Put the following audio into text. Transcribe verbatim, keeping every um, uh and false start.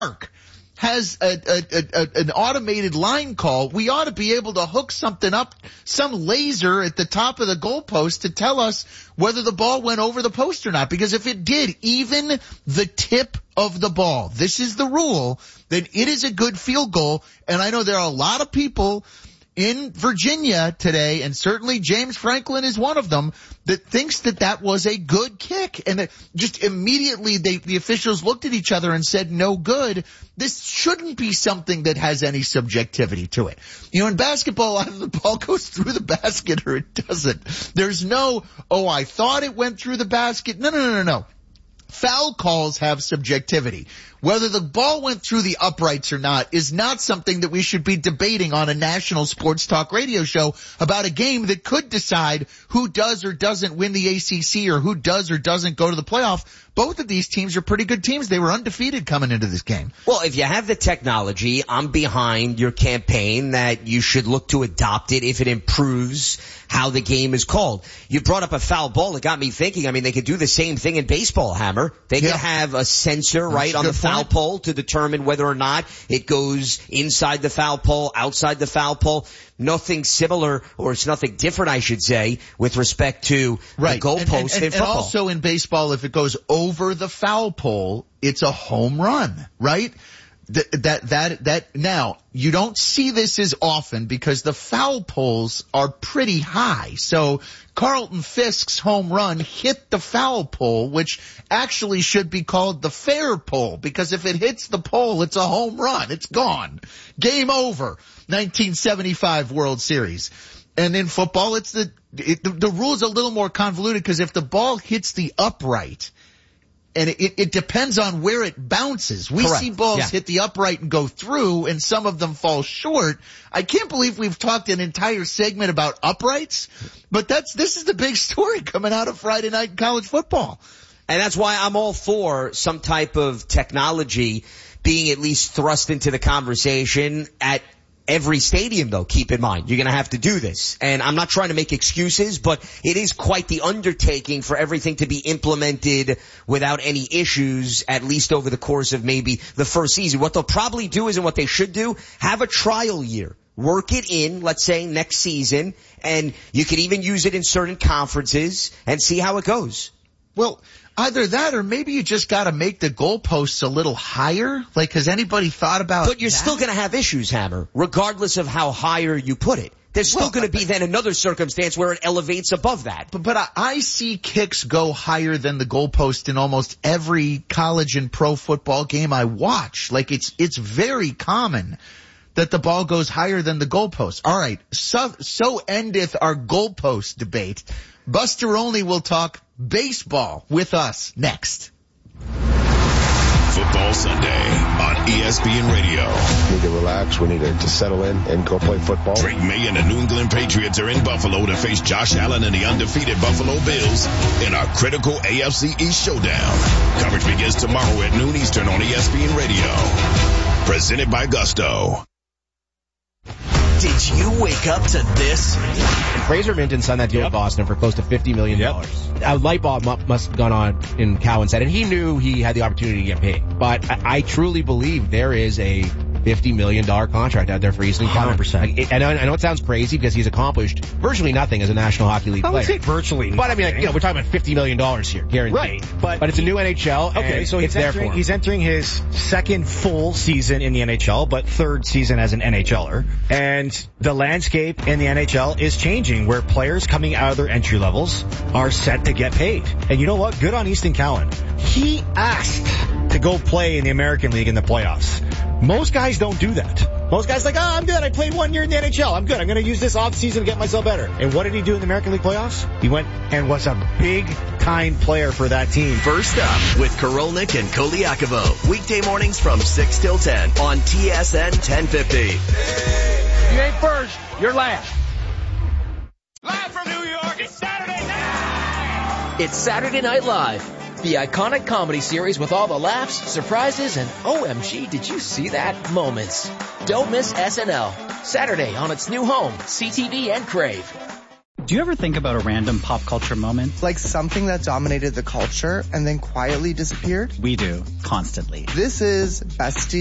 has a, a, a, an automated line call, we ought to be able to hook something up, some laser at the top of the goalpost to tell us whether the ball went over the post or not. Because if it did, even the tip of the ball, this is the rule, then it is a good field goal. And I know there are a lot of people in Virginia today, and certainly James Franklin is one of them, that thinks that that was a good kick. And just immediately they, the officials looked at each other and said, no good. This shouldn't be something that has any subjectivity to it. You know, in basketball, either the ball goes through the basket or it doesn't. There's no, oh, I thought it went through the basket. No, no, no, no, no. Foul calls have subjectivity. Whether the ball went through the uprights or not is not something that we should be debating on a national sports talk radio show about a game that could decide who does or doesn't win the A C C or who does or doesn't go to the playoff. Both of these teams are pretty good teams. They were undefeated coming into this game. Well, if you have the technology, I'm behind your campaign that you should look to adopt it if it improves how the game is called. You brought up a foul ball. It got me thinking. I mean, they could do the same thing in baseball, Hammer. They yeah. could have a sensor, right, on the foul point. pole to determine whether or not it goes inside the foul pole, outside the foul pole. Nothing similar, or it's nothing different, I should say, with respect to right. the goalpost and, and, and, in football. And also in baseball, if it goes over the foul pole, it's a home run, right? That, that, that, that, now, you don't see this as often because the foul poles are pretty high. So Carlton Fisk's home run hit the foul pole, which actually should be called the fair pole, because if it hits the pole, it's a home run. It's gone. Game over. nineteen seventy-five World Series. And in football, it's the, it, the, the rule's a little more convoluted because if the ball hits the upright, and it, it depends on where it bounces. We Correct. see balls yeah. hit the upright and go through, and some of them fall short. I can't believe we've talked an entire segment about uprights, but that's this is the big story coming out of Friday night in college football. And that's why I'm all for some type of technology being at least thrust into the conversation at every stadium, though. Keep in mind, you're going to have to do this. And I'm not trying to make excuses, but it is quite the undertaking for everything to be implemented without any issues, at least over the course of maybe the first season. What they'll probably do is, and what they should do, have a trial year. Work it in, let's say, next season, and you could even use it in certain conferences and see how it goes. Well, either that or maybe you just got to make the goalposts a little higher. Like, has anybody thought about But you're that? still going to have issues, Hammer, regardless of how higher you put it. There's still well, going to be then another circumstance where it elevates above that. But, but I, I see kicks go higher than the goalpost in almost every college and pro football game I watch. Like, it's it's very common that the ball goes higher than the goalpost. All right, so, so endeth our goalpost debate. Buster Olney will talk baseball with us next. Football Sunday on E S P N Radio. We need to relax. We need to, to settle in and go play football. Drake May and the New England Patriots are in Buffalo to face Josh Allen and the undefeated Buffalo Bills in our critical A F C East showdown. Coverage begins tomorrow at noon Eastern on E S P N Radio. Presented by Gusto. Did you wake up to this? Fraser Minton signed that deal yep. with Boston for close to fifty million dollars. Yep. A light bulb must have gone on in Cowan's head, and he knew he had the opportunity to get paid. But I, I truly believe there is a fifty million dollars contract out there for Easton Cowan. one hundred percent. Like, and I know it sounds crazy because he's accomplished virtually nothing as a National Hockey League I player. would say virtually But I mean, like, you know, we're talking about fifty million dollars here, guaranteed. Right. But, but it's a new N H L, okay, and so it's he's there entering, for him. He's entering his second full season in the N H L, but third season as an NHLer. And the landscape in the N H L is changing, where players coming out of their entry levels are set to get paid. And you know what? Good on Easton Cowan. He asked to go play in the American League in the playoffs. Most guys don't do that. Most guys are like, oh, I'm good. I played one year in the N H L. I'm good. I'm going to use this off season to get myself better. And what did he do in the American League playoffs? He went and was a big-time player for that team. First up with Korolnik and Koliakovo. Weekday mornings from six till ten on T S N ten fifty. You ain't first, you're last. Live from New York, it's Saturday night! It's Saturday Night Live. The iconic comedy series with all the laughs, surprises, and O M G, did you see that moments. Don't miss S N L. Saturday on its new home, C T V and Crave. Do you ever think about a random pop culture moment? Like something that dominated the culture and then quietly disappeared? We do, constantly. This is Bestie